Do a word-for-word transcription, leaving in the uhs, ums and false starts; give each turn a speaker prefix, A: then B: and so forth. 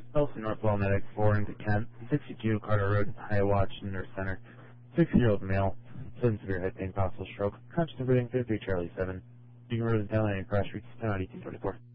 A: Elson Northwell Medic, four into Kent, sixty-two Carter Road, Iowa, Nurse Center, sixty-year-old male, sudden severe head pain, possible stroke, conscious of breathing, fifty-three Charlie seven, Beacon Road and Town Lane, crash reach ten eighteen twenty-four.